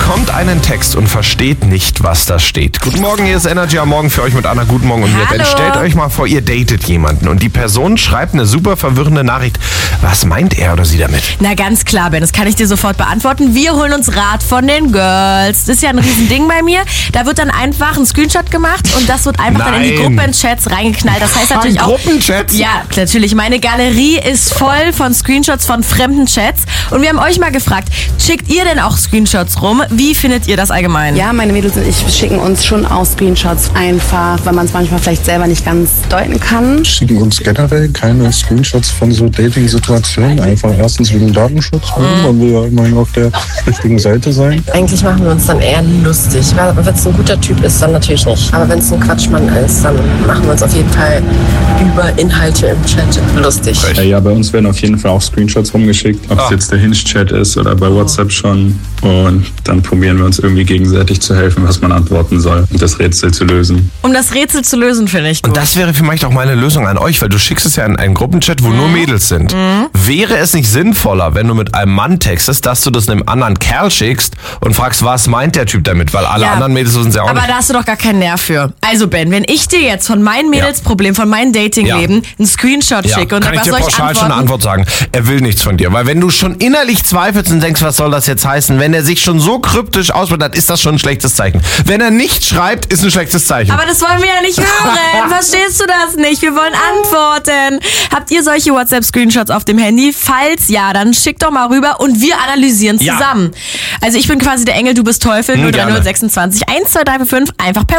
bekommt einen Text und versteht nicht, was da steht. Guten Morgen, hier ist Energy am Morgen für euch mit Anna. Guten Morgen und mir, Ben. Stellt euch mal vor, ihr datet jemanden und die Person schreibt eine super verwirrende Nachricht. Was meint er oder sie damit? Na ganz klar, Ben, das kann ich dir sofort beantworten. Wir holen uns Rat von den Girls. Das ist ja ein Riesending bei mir. Da wird dann einfach ein Screenshot gemacht und das wird einfach dann in die Gruppenchats reingeknallt. Das heißt natürlich auch... Gruppenchats? Ja, natürlich. Meine Galerie ist voll von Screenshots von fremden Chats. Und wir haben euch mal gefragt, schickt ihr denn auch Screenshots rum? Wie findet ihr das allgemein? Ja, meine Mädels und ich schicken uns schon auch Screenshots einfach, weil man es manchmal vielleicht selber nicht ganz deuten kann. Wir schicken uns generell keine Screenshots von so Dating-Situationen. Einfach erstens wegen Datenschutz, weil wir ja immerhin auf der richtigen Seite sein. Eigentlich machen wir uns dann eher lustig. Wenn es ein guter Typ ist, dann natürlich nicht. Aber wenn es ein Quatschmann ist, dann machen wir uns auf jeden Fall über Inhalte im Chat lustig. Ja, bei uns werden auf jeden Fall auch Screenshots rumgeschickt, ob es jetzt der Hinge-Chat ist oder bei WhatsApp schon. Und dann probieren wir uns irgendwie gegenseitig zu helfen, was man antworten soll und das Rätsel zu lösen. Um das Rätsel zu lösen, finde ich gut. Und das wäre vielleicht auch meine Lösung an euch, weil du schickst es ja in einen Gruppenchat, wo nur Mädels sind. Wäre es nicht sinnvoller, wenn du mit einem Mann textest, dass du das einem anderen Kerl schickst und fragst, was meint der Typ damit? Weil alle anderen Mädels wissen es ja auch nicht. Aber da hast du doch gar keinen Nerv für. Also Ben, wenn ich dir jetzt von meinem Mädelsproblem, von meinem Datingleben einen Screenshot schicke und kann sag, ich dir was soll ich pauschal schon eine antworten? Antwort sagen. Er will nichts von dir. Weil wenn du schon innerlich zweifelst und denkst, was soll das jetzt heißen, wenn er sich schon so kryptisch ausdrückt, ist das schon ein schlechtes Zeichen. Wenn er nicht schreibt, ist ein schlechtes Zeichen. Aber das wollen wir ja nicht hören. Verstehst du das nicht? Wir wollen antworten. Habt ihr solche WhatsApp-Screenshots auf dem Handy? Falls ja, dann schickt doch mal rüber und wir analysieren zusammen. Also ich bin quasi der Engel, du bist Teufel. 03026 12345 einfach per